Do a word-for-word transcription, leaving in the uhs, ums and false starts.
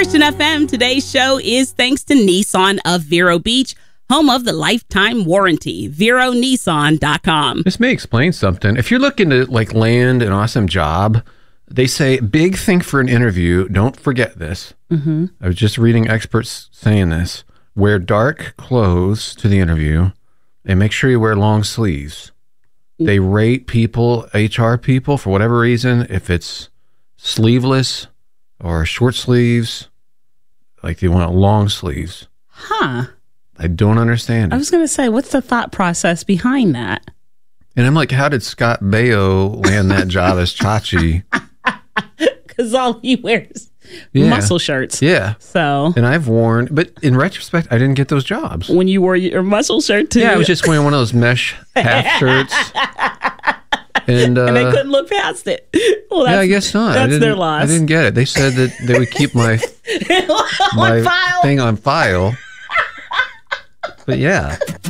Christian F M. Today's show is thanks to Nissan of Vero Beach, home of the lifetime warranty. Vero Nissan dot com. This may explain something. If you're looking to like land an awesome job, they say big thing for an interview. Don't forget this. Mm-hmm. I was just reading experts saying this. Wear dark clothes to the interview and make sure you wear long sleeves. They rate people, H R people, for whatever reason, if it's sleeveless or short sleeves, like they want long sleeves. Huh. I don't understand it. I was going to say, what's the thought process behind that? And I'm like, how did Scott Baio land that job as Chachi? Because all he wears Yeah. muscle shirts. Yeah. So And I've worn, but in retrospect, I didn't get those jobs. when you wore your muscle shirt too. Yeah, I was just wearing one of those mesh half shirts. And, uh, and they couldn't look past it. Well, that's, yeah, I guess not. I That's didn't- their loss. I didn't get it. They said that they would keep my, my On file. thing on file. But yeah.